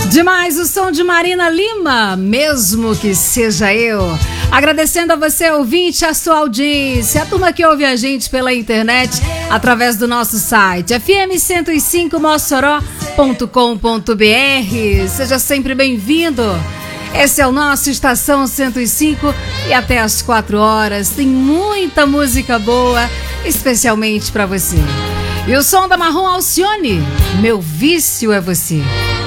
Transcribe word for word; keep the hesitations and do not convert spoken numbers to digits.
Demais o som de Marina Lima, mesmo que seja eu. Agradecendo a você, ouvinte, a sua audiência, a turma que ouve a gente pela internet, através do nosso site f m cento e cinco mossoró ponto com ponto b r. Seja sempre bem-vindo. Esse é o nosso Estação cento e cinco e até às quatro horas tem muita música boa, especialmente para você. E o som da Marrom Alcione, Meu Vício é Você.